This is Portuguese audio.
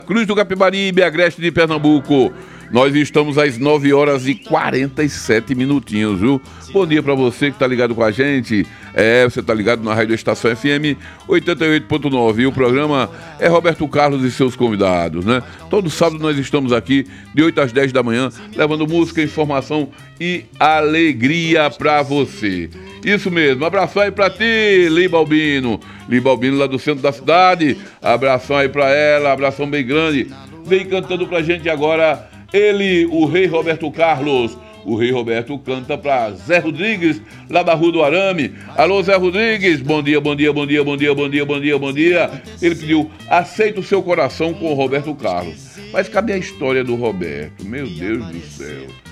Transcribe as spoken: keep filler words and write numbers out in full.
Cruz do Capibaribe, Agreste de Pernambuco. Nós estamos às nove horas e quarenta e sete minutinhos, viu? Bom dia pra você que tá ligado com a gente. É, você tá ligado na Rádio Estação F M oitenta e oito ponto nove. E o programa é Roberto Carlos e seus convidados, né? Todo sábado nós estamos aqui de oito às dez da manhã, levando música, informação e alegria pra você. Isso mesmo, abração aí pra ti, Liba Albino. Liba Albino lá do centro da cidade. Abração aí pra ela, abração bem grande. Vem cantando pra gente agora ele, o Rei Roberto Carlos. O Rei Roberto canta pra Zé Rodrigues, lá da Rua do Arame. Alô, Zé Rodrigues, bom dia, bom dia, bom dia, bom dia, bom dia, bom dia, bom dia. Ele pediu, aceita o seu coração com o Roberto Carlos. Mas cadê a história do Roberto? Meu Deus do céu.